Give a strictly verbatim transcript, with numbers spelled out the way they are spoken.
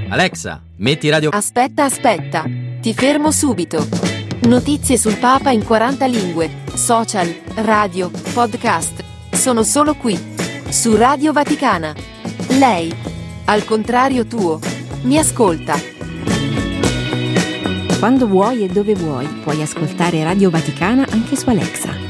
Alexa, metti radio... Aspetta, aspetta, ti fermo subito. Notizie sul Papa in quaranta lingue, social, radio, podcast. Sono solo qui, su Radio Vaticana. Lei, al contrario tuo, mi ascolta. Quando vuoi e dove vuoi, puoi ascoltare Radio Vaticana anche su Alexa.